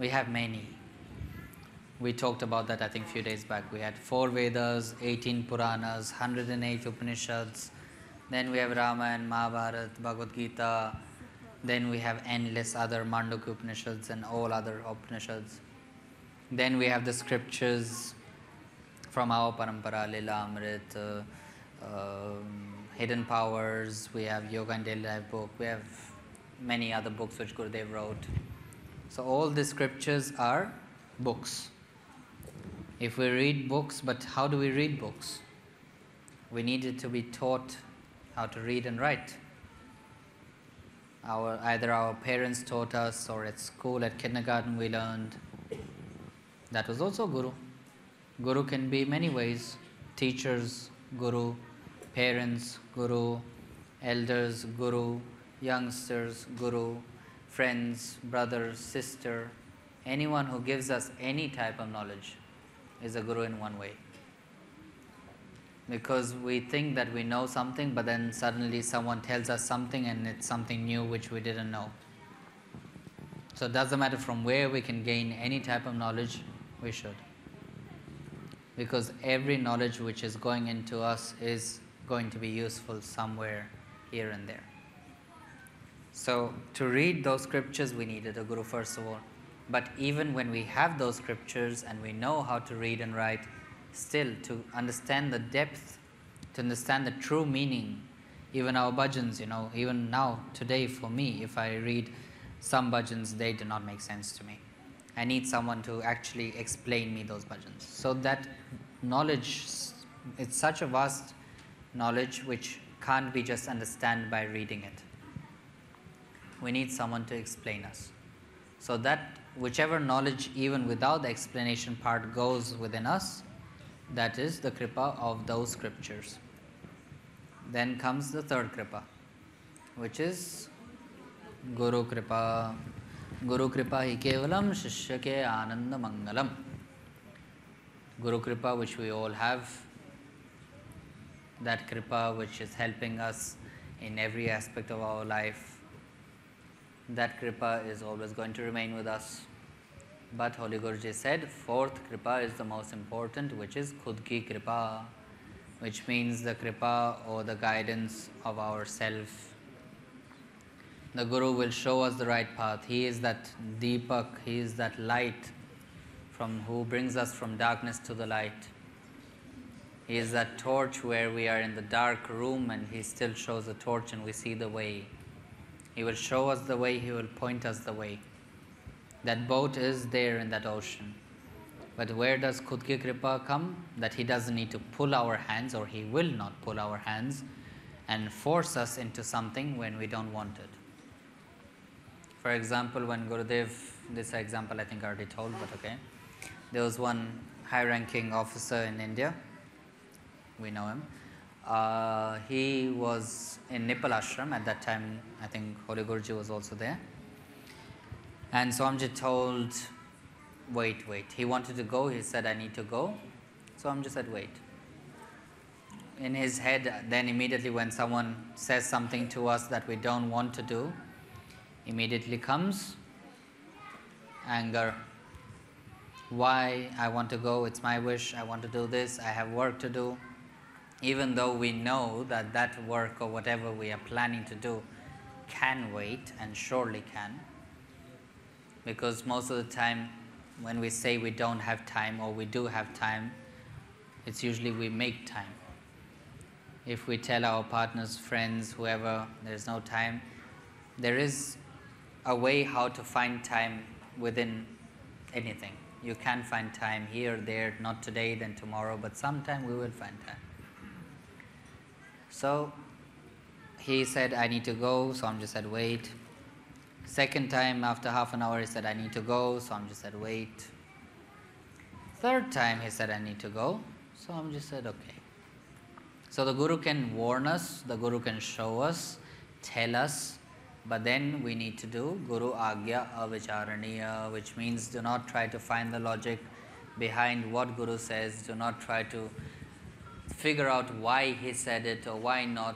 We have many. We talked about that, I think, a few days back. We had 4 Vedas, 18 Puranas, 108 Upanishads. Then we have Ramayana, Mahabharata, Bhagavad Gita. Then we have endless other Mandukya Upanishads and all other Upanishads. Then we have the scriptures from our Parampara, Lila Amrit, Hidden Powers. We have Yoga and Daily Life book. We have many other books which Gurudev wrote. So all the scriptures are books. If we read books, but how do we read books? We needed to be taught how to read and write. Either our parents taught us, or at school, at kindergarten we learned. That was also Guru. Guru can be many ways. Teachers, Guru. Parents, Guru. Elders, Guru. Youngsters, Guru. Friends, brother, sister. Anyone who gives us any type of knowledge is a Guru in one way. Because we think that we know something, but then suddenly someone tells us something and it's something new which we didn't know. So it doesn't matter from where we can gain any type of knowledge, we should. Because every knowledge which is going into us is going to be useful somewhere here and there. So to read those scriptures, we needed a Guru first of all. But even when we have those scriptures and we know how to read and write, still to understand the depth, to understand the true meaning, even our bhajans, even now, today for me, if I read some bhajans, they do not make sense to me. I need someone to actually explain me those bhajans. So that knowledge, it's such a vast knowledge which can't be just understood by reading it. We need someone to explain us. So that whichever knowledge, even without the explanation part, goes within us, that is the kripa of those scriptures. Then comes the third kripa, which is Guru kripa. Guru kripa hi kevalam shishya ke ananda mangalam. Guru kripa, which we all have, that kripa which is helping us in every aspect of our life, that kripa is always going to remain with us. But Holy Guruji said, fourth kripa is the most important, which is khud ki kripa, which means the kripa or the guidance of ourself. The Guru will show us the right path. He is that Deepak, he is that light from who brings us from darkness to the light. He is that torch where we are in the dark room and he still shows the torch and we see the way. He will show us the way, he will point us the way. That boat is there in that ocean. But where does khud ki kripa come? That he doesn't need to pull our hands, or he will not pull our hands and force us into something when we don't want it. For example, when Gurudev, this example I think I already told, but okay. There was one high-ranking officer in India. We know him. He was in Nipal Ashram at that time. I think Holy Guruji was also there. And Swamiji told, wait. He wanted to go. He said, I need to go. Swamiji said, wait. In his head, then immediately when someone says something to us that we don't want to do, immediately comes anger. Why? I want to go. It's my wish. I want to do this. I have work to do. Even though we know that that work or whatever we are planning to do can wait, and surely can. Because most of the time when we say we don't have time or we do have time, it's usually we make time. If we tell our partners, friends, whoever, there's no time, there is a way how to find time within anything. You can find time here, there, not today, then tomorrow, but sometime we will find time. So he said, I need to go. Swamiji said, wait. Second time, after half an hour, he said, I need to go. Swamiji said, wait. Third time, he said, I need to go. Swamiji said, okay. So the Guru can warn us, the Guru can show us, tell us, but then we need to do Guru Agya Avicharaniya, which means do not try to find the logic behind what Guru says. Do not try to figure out why he said it or why not.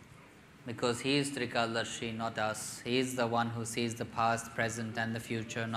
Because he is Trikaldarshi, not us. He is the one who sees the past, present and the future, not